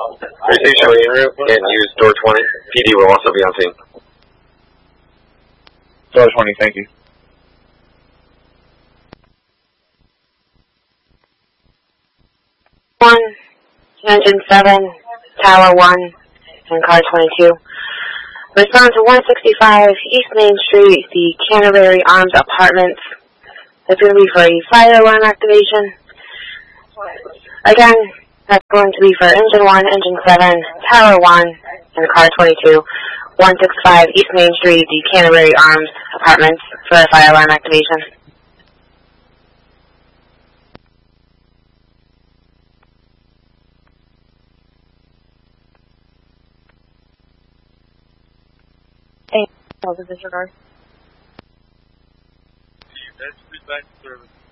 Station en route and use door 20. PD will also be on scene. Door 20, thank you. Engine 7, Tower 1, and car 22. Respond to 165 East Main Street, the Canterbury Arms Apartments. That's going to be for a fire alarm activation. Again, that's going to be for Engine 1, Engine 7, Tower 1, and car 22. 165 East Main Street, the Canterbury Arms Apartments, for a fire alarm activation. Hey, disregard. That's back to service.